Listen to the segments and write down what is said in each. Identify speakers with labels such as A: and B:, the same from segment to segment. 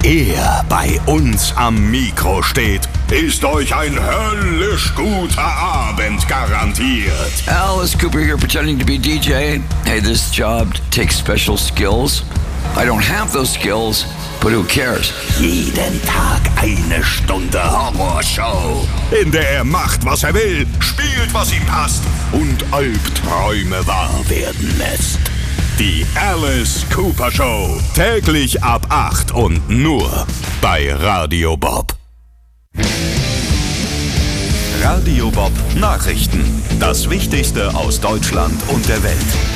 A: Wer bei uns am Mikro steht, ist euch ein höllisch guter Abend garantiert.
B: Alice Cooper here pretending to be DJ. Hey, this job takes special skills. I don't have those skills, but who cares?
A: Jeden Tag eine Stunde Horrorshow, in der er macht, was er will, spielt, was ihm passt und Albträume wahr werden lässt. Die Alice Cooper Show, täglich ab 8 und nur bei Radio Bob. Radio Bob Nachrichten. Das Wichtigste aus Deutschland und der Welt.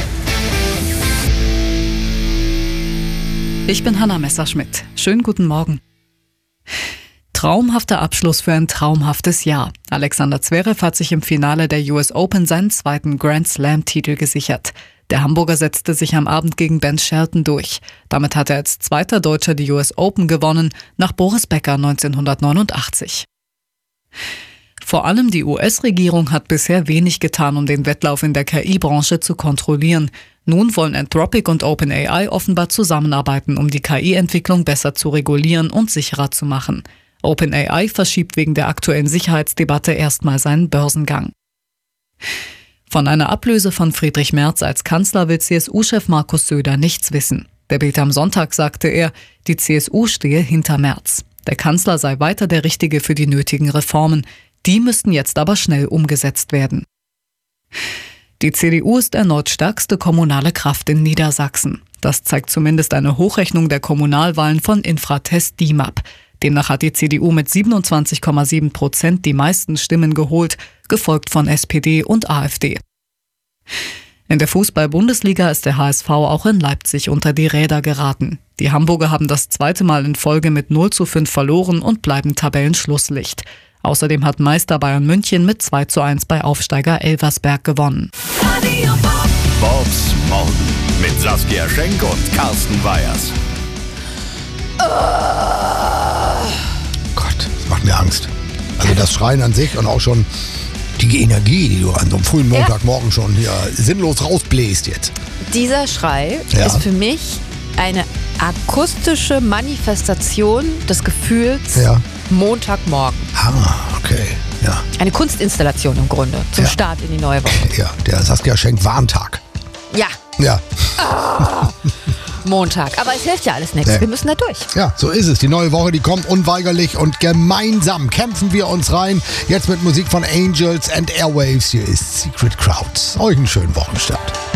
C: Ich bin Hanna Messerschmidt. Schönen guten Morgen. Traumhafter Abschluss für ein traumhaftes Jahr. Alexander Zverev hat sich im Finale der US Open seinen zweiten Grand Slam-Titel gesichert. Der Hamburger setzte sich am Abend gegen Ben Shelton durch. Damit hat er als zweiter Deutscher die US Open gewonnen, nach Boris Becker 1989. Vor allem die US-Regierung hat bisher wenig getan, um den Wettlauf in der KI-Branche zu kontrollieren. Nun wollen Anthropic und OpenAI offenbar zusammenarbeiten, um die KI-Entwicklung besser zu regulieren und sicherer zu machen. OpenAI verschiebt wegen der aktuellen Sicherheitsdebatte erstmal seinen Börsengang. Von einer Ablöse von Friedrich Merz als Kanzler will CSU-Chef Markus Söder nichts wissen. Der Bild am Sonntag sagte er, die CSU stehe hinter Merz. Der Kanzler sei weiter der Richtige für die nötigen Reformen. Die müssten jetzt aber schnell umgesetzt werden. Die CDU ist erneut stärkste kommunale Kraft in Niedersachsen. Das zeigt zumindest eine Hochrechnung der Kommunalwahlen von Infratest DIMAP. Demnach hat die CDU mit 27,7% die meisten Stimmen geholt, gefolgt von SPD und AfD. In der Fußball-Bundesliga ist der HSV auch in Leipzig unter die Räder geraten. Die Hamburger haben das zweite Mal in Folge mit 0:5 verloren und bleiben Tabellenschlusslicht. Außerdem hat Meister Bayern München mit 2:1 bei Aufsteiger Elversberg gewonnen.
A: Bobs Morgen mit Saskia Schenk und Carsten Weyers.
D: Gott, das macht mir Angst. Also das Schreien an sich und auch schon die Energie, die du an so einem frühen Montagmorgen schon hier sinnlos rausbläst jetzt.
E: Dieser Schrei ist für mich eine akustische Manifestation des Gefühls Montagmorgen.
D: Ah, okay, ja.
E: Eine Kunstinstallation im Grunde zum Start in die neue Woche.
D: Ja, der Saskia Schenk Warntag.
E: Ja.
D: Ja.
E: Montag. Aber es hilft ja alles nichts.
D: Nee.
E: Wir müssen da durch.
D: Ja, so ist es. Die neue Woche, die kommt unweigerlich und gemeinsam kämpfen wir uns rein. Jetzt mit Musik von Angels and Airwaves. Hier ist Secret Crowds. Euch einen schönen Wochenstart.